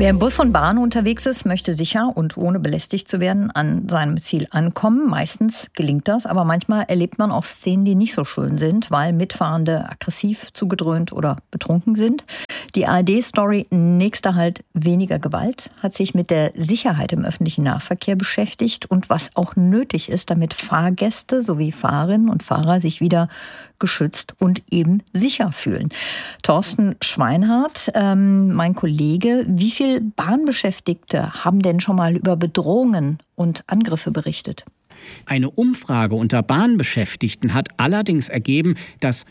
Wer im Bus und Bahn unterwegs ist, möchte sicher und ohne belästigt zu werden an seinem Ziel ankommen. Meistens gelingt das, aber manchmal erlebt man auch Szenen, die nicht so schön sind, weil Mitfahrende aggressiv, zugedröhnt oder betrunken sind. Die ARD-Story Nächster Halt, weniger Gewalt hat sich mit der Sicherheit im öffentlichen Nahverkehr beschäftigt und was auch nötig ist, damit Fahrgäste sowie Fahrerinnen und Fahrer sich wieder geschützt und eben sicher fühlen. Thorsten Schweinhardt, mein Kollege, wie viele Bahnbeschäftigte haben denn schon mal über Bedrohungen und Angriffe berichtet? Eine Umfrage unter Bahnbeschäftigten hat allerdings ergeben, dass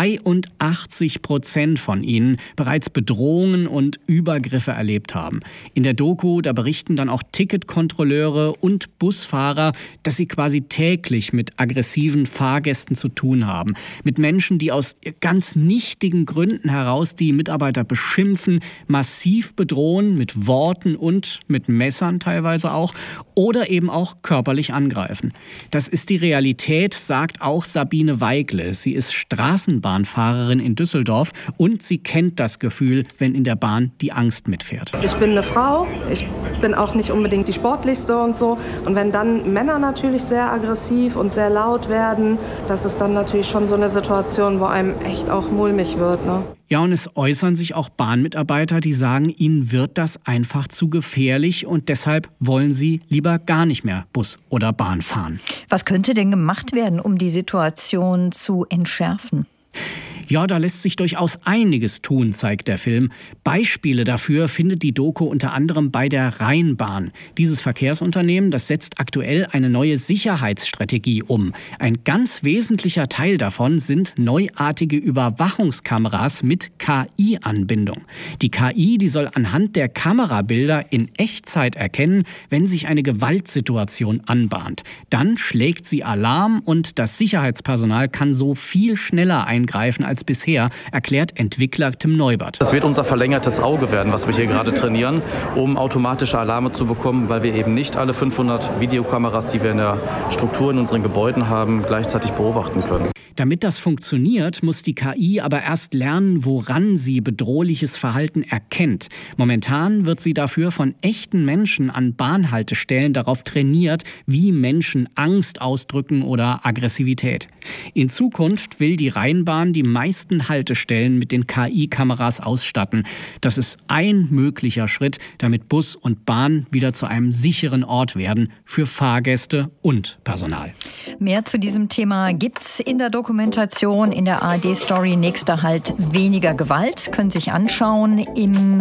82% von ihnen bereits Bedrohungen und Übergriffe erlebt haben. In der Doku, da berichten dann auch Ticketkontrolleure und Busfahrer, dass sie quasi täglich mit aggressiven Fahrgästen zu tun haben. Mit Menschen, die aus ganz nichtigen Gründen heraus die Mitarbeiter beschimpfen, massiv bedrohen, mit Worten und mit Messern teilweise auch, oder eben auch körperlich angreifen. Das ist die Realität, sagt auch Sabine Weigle. Sie ist Straßenbahnfahrerin in Düsseldorf und sie kennt das Gefühl, wenn in der Bahn die Angst mitfährt. Ich bin eine Frau, ich bin auch nicht unbedingt die sportlichste und so. Und wenn dann Männer natürlich sehr aggressiv und sehr laut werden, das ist dann natürlich schon so eine Situation, wo einem echt auch mulmig wird, ne? Ja, und es äußern sich auch Bahnmitarbeiter, die sagen, ihnen wird das einfach zu gefährlich und deshalb wollen sie lieber gar nicht mehr Bus oder Bahn fahren. Was könnte denn gemacht werden, um die Situation zu entschärfen? Ja, da lässt sich durchaus einiges tun, zeigt der Film. Beispiele dafür findet die Doku unter anderem bei der Rheinbahn. Dieses Verkehrsunternehmen, das setzt aktuell eine neue Sicherheitsstrategie um. Ein ganz wesentlicher Teil davon sind neuartige Überwachungskameras mit KI-Anbindung. Die KI, die soll anhand der Kamerabilder in Echtzeit erkennen, wenn sich eine Gewaltsituation anbahnt. Dann schlägt sie Alarm und das Sicherheitspersonal kann so viel schneller eingreifen als bisher, erklärt Entwickler Tim Neubert. Das wird unser verlängertes Auge werden, was wir hier gerade trainieren, um automatische Alarme zu bekommen, weil wir eben nicht alle 500 Videokameras, die wir in der Struktur in unseren Gebäuden haben, gleichzeitig beobachten können. Damit das funktioniert, muss die KI aber erst lernen, woran sie bedrohliches Verhalten erkennt. Momentan wird sie dafür von echten Menschen an Bahnhaltestellen darauf trainiert, wie Menschen Angst ausdrücken oder Aggressivität. In Zukunft will die Rheinbahn die meisten Haltestellen mit den KI-Kameras ausstatten. Das ist ein möglicher Schritt, damit Bus und Bahn wieder zu einem sicheren Ort werden für Fahrgäste und Personal. Mehr zu diesem Thema gibt's in der Dokumentation, in der ARD-Story Nächster Halt, weniger Gewalt. Können Sie sich anschauen in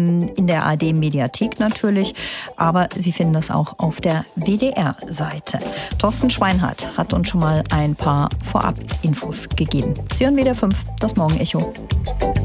der ARD-Mediathek natürlich. Aber Sie finden das auch auf der WDR-Seite. Thorsten Schweinhardt hat uns schon mal ein paar Vorab-Infos gegeben. Sie hören WDR 5, das Morgenecho.